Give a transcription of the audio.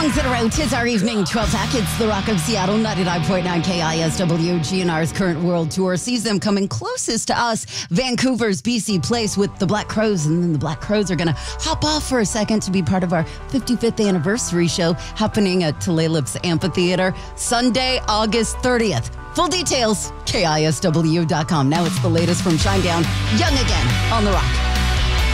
songs that are out. It's our evening 12 pack. It's the Rock of Seattle, 99.9 KISW. GNR's current world tour sees them coming closest to us, Vancouver's BC Place with the Black Crowes. And then the Black Crowes are going to hop off for a second to be part of our 55th anniversary show happening at Tulalip's Amphitheater, Sunday, August 30th. Full details, KISW.com. Now it's the latest from Shinedown, Young Again on The Rock.